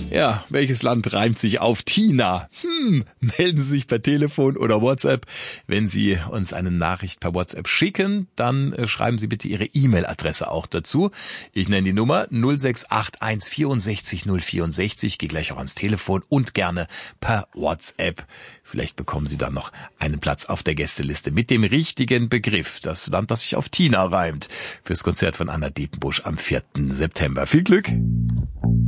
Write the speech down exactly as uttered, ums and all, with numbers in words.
Ja, welches Land reimt sich auf Tina? Hm, melden Sie sich per Telefon oder WhatsApp. Wenn Sie uns eine Nachricht per WhatsApp schicken, dann äh, schreiben Sie bitte Ihre E-Mail-Adresse auch dazu. Ich nenne die Nummer null sechs acht eins vierundsechzig null vierundsechzig. Gehe gleich auch ans Telefon und gerne per WhatsApp. Vielleicht bekommen Sie dann noch einen Platz auf der Gästeliste mit dem richtigen Begriff. Das Land, das sich auf Tina reimt. Fürs Konzert von Anna Diepenbusch am vierten September. Viel Glück!